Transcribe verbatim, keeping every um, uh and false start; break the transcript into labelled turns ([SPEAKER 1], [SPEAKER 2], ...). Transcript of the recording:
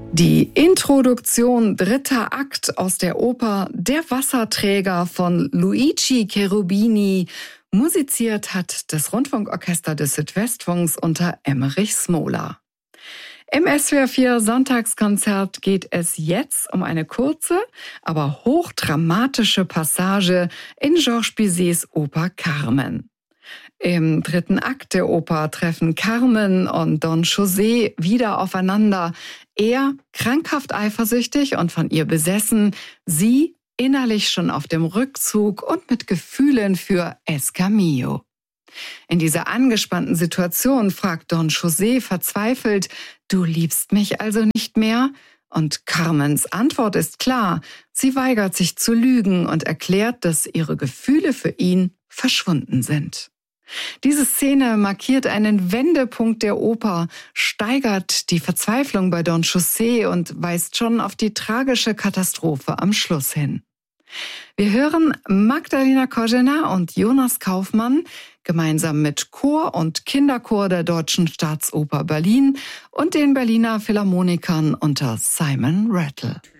[SPEAKER 1] Die Introduktion dritter Akt aus der Oper Der Wasserträger von Luigi Cherubini. Musiziert hat das Rundfunkorchester des Südwestfunks unter Emmerich Smola. Im S W R vier Sonntagskonzert geht es jetzt um eine kurze, aber hochdramatische Passage in Georges Bizets Oper Carmen. Im dritten Akt der Oper treffen Carmen und Don José wieder aufeinander. Er krankhaft eifersüchtig und von ihr besessen, sie innerlich schon auf dem Rückzug und mit Gefühlen für Escamillo. In dieser angespannten Situation fragt Don José verzweifelt, »Du liebst mich also nicht mehr?« Und Carmens Antwort ist klar, sie weigert sich zu lügen und erklärt, dass ihre Gefühle für ihn verschwunden sind. Diese Szene markiert einen Wendepunkt der Oper, steigert die Verzweiflung bei Don José und weist schon auf die tragische Katastrophe am Schluss hin. Wir hören Magdalena Kožená und Jonas Kaufmann gemeinsam mit Chor und Kinderchor der Deutschen Staatsoper Berlin und den Berliner Philharmonikern unter Simon Rattle.